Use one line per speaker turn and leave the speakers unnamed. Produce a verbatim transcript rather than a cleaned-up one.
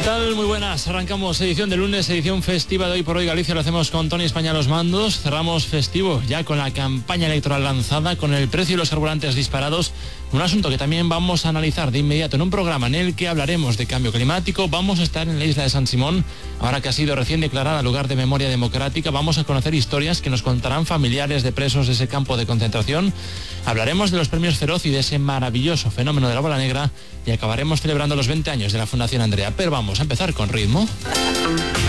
tal? Muy buenas. Arrancamos edición de lunes, edición festiva de Hoy por Hoy Galicia. Lo hacemos con Tony España a los mandos. Cerramos festivo ya con la campaña electoral lanzada, con el precio de los carburantes disparados. Un asunto que también vamos a analizar de inmediato en un programa en el que hablaremos de cambio climático. Vamos a estar en la isla de San Simón, ahora que ha sido recién declarada lugar de memoria democrática. Vamos a conocer historias que nos contarán familiares de presos de ese campo de concentración. Hablaremos de los premios Feroz y de ese maravilloso fenómeno de la bola negra. Y acabaremos celebrando los veinte años de la Fundación Andrea. Pero vamos a empezar con ritmo.